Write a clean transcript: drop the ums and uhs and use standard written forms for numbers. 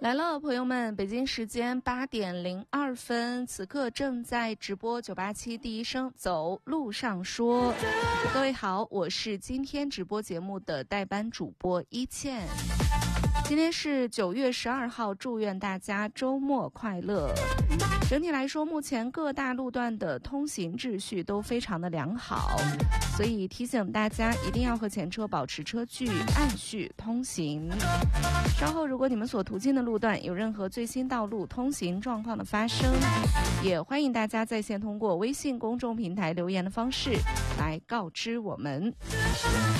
来了，朋友们，北京时间8点02分，此刻正在直播987第一声走路上说。各位好，我是今天直播节目的代班主播一倩。今天是9月12号，祝愿大家周末快乐。整体来说，目前各大路段的通行秩序都非常的良好，所以提醒大家一定要和前车保持车距，按序通行。稍后如果你们所途经的路段有任何最新道路通行状况的发生，也欢迎大家在线通过微信公众平台留言的方式来告知我们。